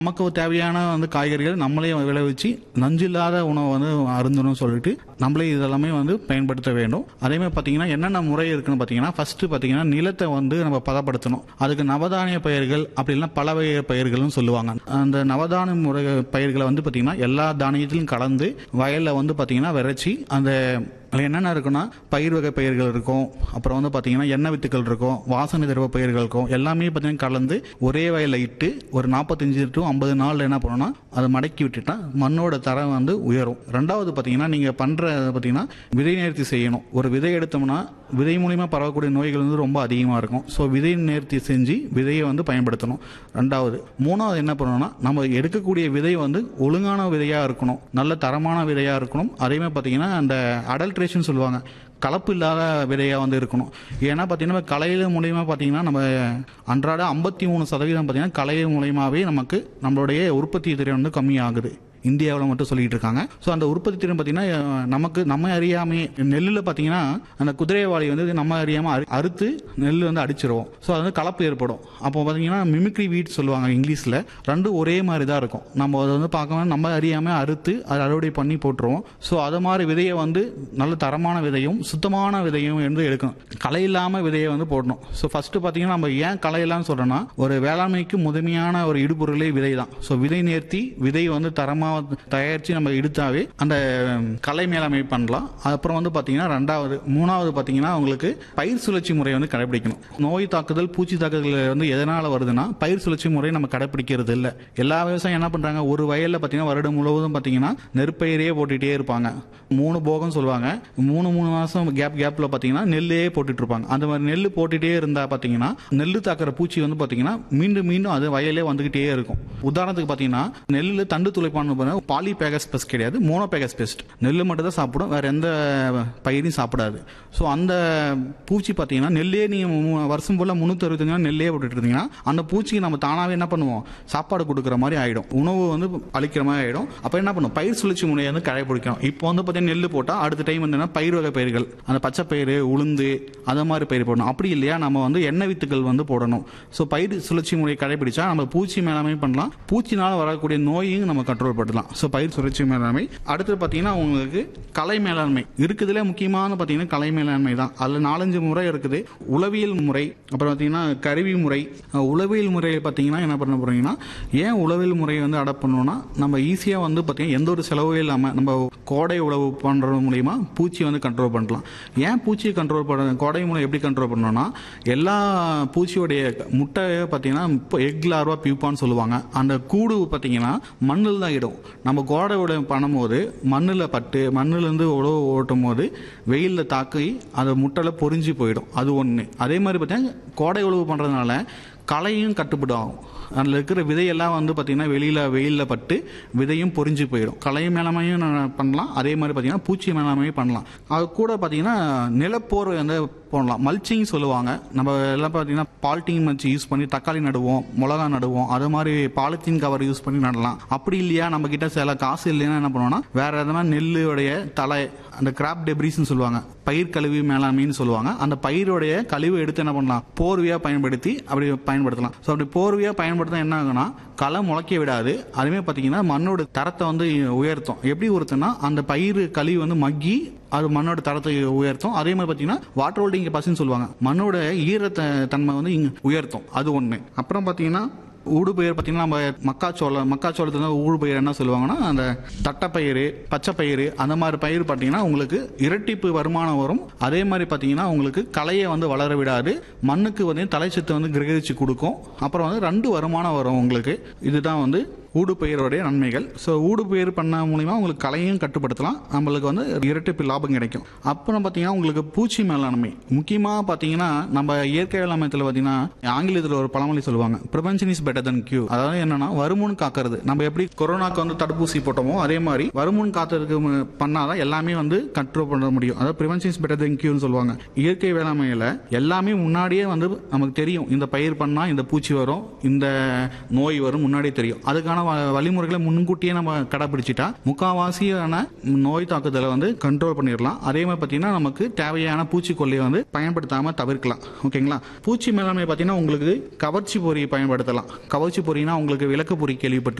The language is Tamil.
நமக்கு தேவையான காய்கறிகள் நம்மளே விளைவிச்சு நஞ்சில்லாத உணவை அருந்தணும் சொல்லிட்டு நம்மளே இதெல்லாமே பயன்படுத்த வேண்டும். அதே மாதிரி பார்த்தீங்கன்னா என்னென்ன முறை இருக்குன்னு பார்த்தீங்கன்னா, ஃபர்ஸ்ட் பார்த்தீங்கன்னா நிலத்தை நம்ம பதப்படுத்தணும். அதுக்கு நவதானிய பயிர்கள் அப்படி இல்லைன்னா பல வகை பயிர்கள்னு சொல்லுவாங்க. அந்த நவதானிய முறை பயிர்களை பார்த்தீங்கன்னா எல்லா தானியத்திலும் கலந்து வயலில் பார்த்தீங்கன்னா விரைச்சி அந்த அதில் என்னென்ன இருக்குன்னா பயிர் வகை பயிர்கள் இருக்கும், அப்புறம் பார்த்தீங்கன்னா எண்ணெய் வித்துக்கள் இருக்கும், வாசனை திரவ பயிர்கள் இருக்கும். எல்லாமே பார்த்தீங்கன்னா கலந்து ஒரே வயலில் இட்டு ஒரு 45 to 50 நாள் என்ன பண்ணணும்னா அதை மடக்கி விட்டுட்டா மண்ணோட தரம் உயரும். ரெண்டாவது பார்த்தீங்கன்னா நீங்கள் பண்ணுற பார்த்தீங்கன்னா விதை நேர்த்தி செய்யணும். ஒரு விதை எடுத்தோம்னா விதை மூலிமா பரவக்கூடிய நோய்கள் ரொம்ப அதிகமாக இருக்கும். ஸோ விதை நேர்த்தி செஞ்சு விதையை பயன்படுத்தணும். ரெண்டாவது. மூணாவது என்ன பண்ணணும்னா நம்ம எடுக்கக்கூடிய விதை ஒழுங்கான விதையாக இருக்கணும், நல்ல தரமான விதையாக இருக்கணும். அதேமாதிரி பார்த்தீங்கன்னா அந்த அடல்ட்ரேஷன் சொல்லுவாங்க, கலப்பு இல்லாத விதையாக இருக்கணும். ஏன்னா பார்த்தீங்கன்னா கலையில மூலியமாக பார்த்தீங்கன்னா நம்ம அன்றாட 53% பார்த்தீங்கன்னா கலை மூலியமாகவே நமக்கு நம்மளுடைய உற்பத்தி திறன் கம்மியாகுது. இந்தியாவில் மட்டும் சொல்லிட்டு இருக்காங்க. ஸோ அந்த உற்பத்தி திறன் பார்த்தீங்கன்னா நமக்கு நம்ம அறியாமே நெல்லில் பார்த்தீங்கன்னா அந்த குதிரைவாளி நம்ம அறியாமல் அறுத்து நெல் அடிச்சிருவோம். ஸோ அது கலப்பு ஏற்படும். அப்போ பார்த்தீங்கன்னா மிமிக்ரி வீட் சொல்லுவாங்க இங்கிலீஷில். ரெண்டும் ஒரே மாதிரி தான் இருக்கும். நம்ம அதை பார்க்கணும், நம்ம அறியாமல் அறுத்து அதை அறுவடை பண்ணி போட்டுருவோம். ஸோ அது மாதிரி விதையை நல்ல தரமான விதையும் சுத்தமான விதையும் எடுக்கணும். களை இல்லாமல் விதையை போடணும். ஸோ ஃபர்ஸ்ட் பார்த்தீங்கன்னா நம்ம ஏன் களை இல்லாமல் சொல்கிறோன்னா ஒரு வேளாண்மைக்கு முதன்மையான ஒரு இடுபொருளே விதை தான். ஸோ விதை நேர்த்தி விதை தரமாக தயாரிச்சு நம்ம எடுத்தாவே அந்த கலை மேலாண்மை பண்ணலாம். அப்புறம் பார்த்தீங்கன்னா ரெண்டாவது. மூணாவது பார்த்தீங்கன்னா உங்களுக்கு பயிர் சுழற்சி முறை கடைபிடிக்கணும். நோய் தாக்குதல் பூச்சி தாக்குதல் எதனால வருதுன்னா பயிர் சுழற்சி முறை நம்ம கடைபிடிக்கிறது இல்லை. எல்லா விவசாயம் என்ன பண்றாங்க, ஒரு வயல்ல பார்த்தீங்கன்னா வருடம் முழுவதும் பார்த்தீங்கன்னா நெற்பயிரே போட்டுட்டே இருப்பாங்க. 3 போகம் சொல்லுவாங்க. 3 மாசம் கேப்ல பார்த்தீங்கன்னா நெல்லே போட்டுட்டு இருப்பாங்க. அந்த மாதிரி நெல் போட்டுட்டே இருந்தா பார்த்தீங்கன்னா நெல் தாக்குற பூச்சி பார்த்தீங்கன்னா மீண்டும் மீண்டும் அது வயலே வந்துகிட்டே இருக்கும். உதாரணத்துக்கு பார்த்தீங்கன்னா நெல்லில் தண்டு துளைப்பான் பாலிபேகஸ் பெஸ்ட் கிடையாது, மோனோபேகஸ் பெஸ்ட். நெல் மட்டும் தான் சாப்பிடும், வேற எந்த பயிரையும் சாப்பிடாது. ஸோ அந்த பூச்சி பார்த்தீங்கன்னா நெல்லே நீங்கள் வருஷம் போல 365 நாள் நெல்லே போட்டுட்டு இருந்தீங்கன்னா அந்த பூச்சிக்கு நம்ம தானாகவே என்ன பண்ணுவோம், சாப்பாடு கொடுக்குற மாதிரி ஆகிடும், உணவு அளிக்கிற மாதிரி ஆகிடும். அப்போ என்ன பண்ணும், பயிர் சுழற்சி முறையை கடைபிடிக்கணும். இப்போ பார்த்தீங்கன்னா நெல் போட்டால் அடுத்த டைம் பயிர் வகை பயிர்கள் அந்த பச்சை பயிர் உளுந்து அதை மாதிரி பயிர் போடணும். அப்படி இல்லையா நம்ம எண்ணெய் வித்துக்கள் போடணும். ஸோ பயிர் சுழற்சி முறையை கடைபிடிச்சா நம்ம பூச்சி மேலாண்மை பண்ணலாம், பூச்சினால் வரக்கூடிய நோயையும் நம்ம கண்ட்ரோல் பண்ணலாம். ஸோ பயிர் சுழற்சி மேலாண்மை. அடுத்து பார்த்தீங்கன்னா உங்களுக்கு கலை மேலாண்மை இருக்குதுல. முக்கியமான பார்த்தீங்கன்னா கலை மேலாண்மை தான். அதில் 4-5 முறை இருக்குது. உளவியல் முறை, அப்புறம் பார்த்தீங்கன்னா கருவி முறை. உளவியல் முறையை பார்த்தீங்கன்னா என்ன பண்ண போறீங்கன்னா, ஏன் உளவியல் முறையை அடாப்ட் பண்ணணும்னா நம்ம ஈஸியாக பார்த்தீங்கன்னா எந்த ஒரு செலவும் இல்லாமல் நம்ம கோடை உழவு பண்ணுறது மூலியமா பூச்சி கண்ட்ரோல் பண்ணலாம். ஏன் பூச்சியை கண்ட்ரோல் பண்ண கோடை மூலம் எப்படி கண்ட்ரோல் பண்ணணும்னா எல்லா பூச்சியோடைய முட்டையை பார்த்தீங்கன்னா இப்போ எக் லார்வா பியூப்பான்னு சொல்லுவாங்க. அந்த கூடு பார்த்தீங்கன்னா மண்ணில் தான் இடும். நம்ம கோடை உழவு பண்ணும்போது மண்ணில் பட்டு மண்ணிலேருந்து உழவு ஓட்டும் போது வெயிலில் தாக்கி அது முட்டையில் பொறிஞ்சு போயிடும். அது ஒன்று. அதே மாதிரி பார்த்தீங்கன்னா கோடை உழவு பண்ணுறதுனால களையும் கட்டுப்படும். அதில் இருக்கிற விதையெல்லாம் பார்த்தீங்கன்னா வெயிலில் பட்டு விதையும் பொறிஞ்சு போயிடும். கலை மேலாண்மையும் பண்ணலாம், அதே மாதிரி பார்த்தீங்கன்னா பூச்சி மேலாண்மையும் பண்ணலாம். அது கூட பார்த்தீங்கன்னா நிலப்போர்வை போடலாம். மல்ச்சிங் சொல்லுவாங்க. நம்ம எல்லாம் பார்த்தீங்கன்னா பாலித்தீன் மல்ச்சி யூஸ் பண்ணி தக்காளி நடுவோம், மிளகா நடுவோம். அது மாதிரி பாலித்தீன் கவர் யூஸ் பண்ணி நடலாம். அப்படி இல்லையா நம்ம கிட்ட சில காசு இல்லைன்னா என்ன பண்ணுவோம்னா வேற எதனா நெல்லுடைய தலை அந்த கிராப் டெப்ரிஸ்ன்னு சொல்லுவாங்க, பயிர் கழிவு மேலாண்மைன்னு சொல்லுவாங்க. அந்த பயிரோடைய கழிவு எடுத்து என்ன பண்ணலாம், போர்வையா பயன்படுத்தி அப்படி பயன்படுத்தலாம். ஸோ அப்படி போர்வையா பயன்படுத்த என்ன ஆகுனா களை முளைக்க விடாது. அதுவே பார்த்தீங்கன்னா மண்ணோட தரத்தை உயர்த்தும். எப்படி உயர்த்தும்னா அந்த பயிர் கழிவு மக்கி அது மண்ணோட தரத்தை உயர்த்தும். அதே மாதிரி பார்த்தீங்கன்னா வாட்டர் ஹோல்டிங் கெப்பாசிட்டின்னு சொல்லுவாங்க, மண்ணோட ஈரத்தை தன்மை உயர்த்தும். அது ஒன்று. அப்புறம் பார்த்தீங்கன்னா ஊடுபயிர் பார்த்தீங்கன்னா நம்ம மக்காச்சோளத்துல ஊடுபயிர் என்ன சொல்லுவாங்கன்னா அந்த தட்டைப்பயிறு பச்சைப்பயிறு அந்த மாதிரி பயிர் பார்த்தீங்கன்னா உங்களுக்கு இரட்டிப்பு வருமானம் வரும். அதே மாதிரி பார்த்தீங்கன்னா உங்களுக்கு களையை வளர விடாது, மண்ணுக்கு தலைச்சத்து கிரகிச்சு கொடுக்கும். அப்புறம் 2 வருமானம் வரும் உங்களுக்கு. இதுதான் ஊடுபயிரோடைய நன்மைகள். ஸோ ஊடுபயிர் பண்ண மூலிமா உங்களுக்கு களையும் கட்டுப்படுத்தலாம், நம்மளுக்கு இரட்டிப்பு லாபம் கிடைக்கும். அப்புறம் பார்த்தீங்கன்னா உங்களுக்கு பூச்சி மேலாண்மை. முக்கியமாக பார்த்தீங்கன்னா நம்ம இயற்கை வேளாண்மையில் பார்த்தீங்கன்னா ஆங்கிலத்தில் ஒரு பழமொழி சொல்லுவாங்க, prevention is better then cure. அதாவது என்னன்னா வருமுன் காக்கிறது. நம்ம எப்படி கொரோனாக்கு தடுப்பூசி போட்டோமோ அதே மாதிரி வருமுன் காத்ததுக்கு பண்ணாதான் எல்லாமே கண்ட்ரோல் பண்ண முடியும். அதாவது ப்ரிவென்ஷன் இஸ் பெட்டர் தென் கியூர்னு சொல்லுவாங்க. இயற்கை வேளாண்மையில் எல்லாமே முன்னாடியே நமக்கு தெரியும், இந்த பயிர் பண்ணால் இந்த பூச்சி வரும், இந்த நோய் வரும், முன்னாடியே தெரியும். அதுக்கான இதுக்கான வழிமுறைகளை முன்கூட்டியே நம்ம கடைபிடிச்சிட்டா முக்காவாசியான நோய் தாக்குதலை வந்து கண்ட்ரோல் பண்ணிடலாம். அதே மாதிரி பார்த்தீங்கன்னா நமக்கு தேவையான பூச்சிக்கொல்லியை வந்து பயன்படுத்தாமல் தவிர்க்கலாம். ஓகேங்களா. பூச்சி மேலாண்மை பார்த்தீங்கன்னா உங்களுக்கு கவர்ச்சி பொறி பயன்படுத்தலாம். கவர்ச்சி பொறினா உங்களுக்கு விளக்கு பொறி கேள்விப்பட்டு